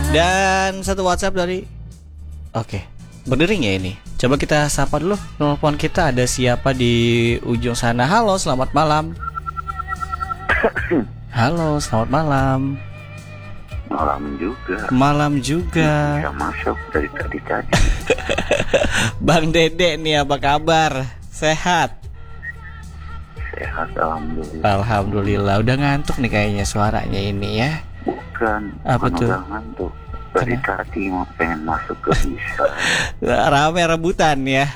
Dan satu WhatsApp dari Oke, berdering ya ini. Coba kita sapa dulu. Telepon kita ada siapa di ujung sana. Halo, selamat malam. Halo, selamat malam. Malam juga. Bisa masuk dari tadi. Bang Dede nih, apa kabar? Sehat? Sehat, alhamdulillah. Alhamdulillah. Udah ngantuk nih kayaknya suaranya ini ya. Bukan tuh? Udah ngantuk. Dari tadi mau pengen masuk ke bisa. Rame rebutan ya.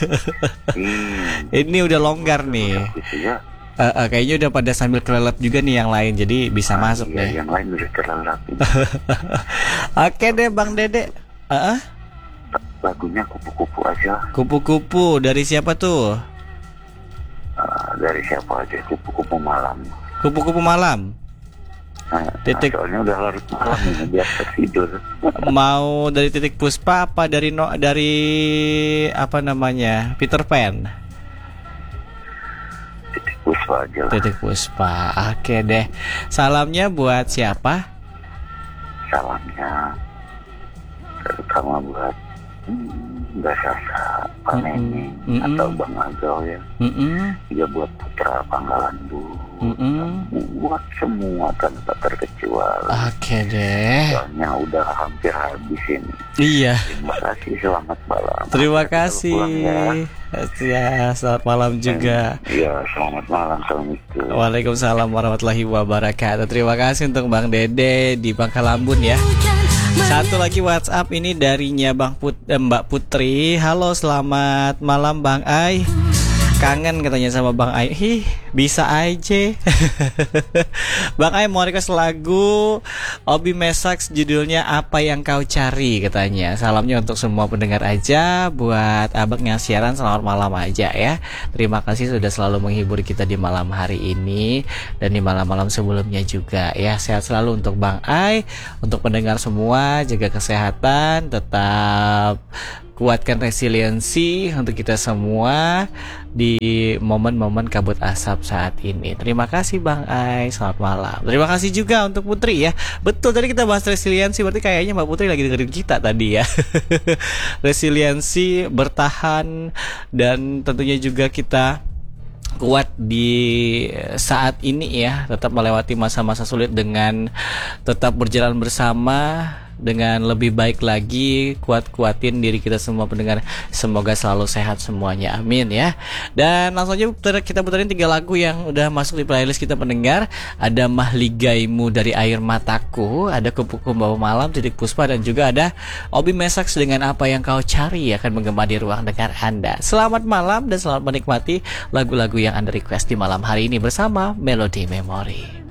Ini udah longgar nih. Ya. Kayaknya udah pada sambil kelelep juga nih yang lain, jadi bisa masuk iya, deh. Yang lain udah kelelep. Oke deh Bang Dede. Lagunya kupu-kupu aja. Kupu-kupu dari siapa tuh? Dari siapa aja, kupu-kupu malam. Kupu-kupu malam. Titik. Soalnya udah larut malam ini, biar tertidur. Mau dari Titik Puspa apa dari apa namanya, Peter Pan? Titik Puspa aja lah. Titik Puspa. Oke deh. Salamnya buat siapa? Salamnya terutama buat Mbak Sasa, Pak Neneng, atau Bang Agau ya. Juga buat Putra Panggalan Bu. Buat semua tanpa terkecuali. Oke deh. Soalnya udah hampir habis ini. Iya. Terima kasih, selamat malam. Terima kasih. Ya, selamat malam juga. Iya, selamat malam. Assalamualaikum. Waalaikumsalam warahmatullahi wabarakatuh. Terima kasih untuk Bang Dede di Pangkalambun ya. Satu lagi WhatsApp ini darinya Mbak Putri. Halo, selamat malam Bang Ai. Kangen katanya sama Bang Ai. Bisa aja. Bang Ai mau request lagu Obi Mesax, judulnya Apa Yang Kau Cari katanya. Salamnya untuk semua pendengar aja. Buat abang yang siaran, selamat malam aja ya. Terima kasih sudah selalu menghibur kita di malam hari ini dan di malam-malam sebelumnya juga ya. Sehat selalu untuk Bang Ai. Untuk pendengar semua, jaga kesehatan, tetap kuatkan resiliensi untuk kita semua di momen-momen kabut asap saat ini. Terima kasih Bang Ai, selamat malam. Terima kasih juga untuk Putri ya. Betul, tadi kita bahas resiliensi, berarti kayaknya Mbak Putri lagi dengerin kita tadi ya. Resiliensi, bertahan, dan tentunya juga kita kuat di saat ini ya, tetap melewati masa-masa sulit dengan tetap berjalan bersama dengan lebih baik lagi. Kuat-kuatin diri kita semua pendengar, semoga selalu sehat semuanya, amin ya. Dan langsung aja kita puterin 3 lagu yang udah masuk di playlist kita pendengar. Ada Mahligaimu dari Air Mataku, ada Kupu-kupu Bawah Malam, Titik Puspa, dan juga ada Obi Mesax dengan Apa Yang Kau Cari akan menggema di ruang dengar Anda. Selamat malam dan selamat menikmati lagu-lagu yang Anda request di malam hari ini bersama Melody Memory.